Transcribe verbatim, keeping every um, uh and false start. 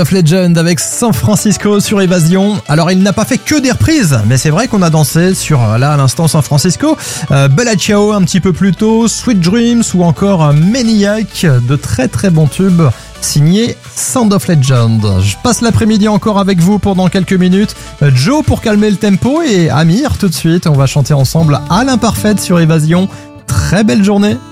of Legend avec San Francisco sur Évasion. Alors il n'a pas fait que des reprises, mais c'est vrai qu'on a dansé sur là à l'instant San Francisco, euh, Bella Ciao un petit peu plus tôt, Sweet Dreams ou encore Maniac, de très très bons tubes signé Sound of Legend. Je passe l'après-midi encore avec vous pendant quelques minutes. Joe pour calmer le tempo et Amir tout de suite. On va chanter ensemble à l'imparfaite sur Évasion. Très belle journée.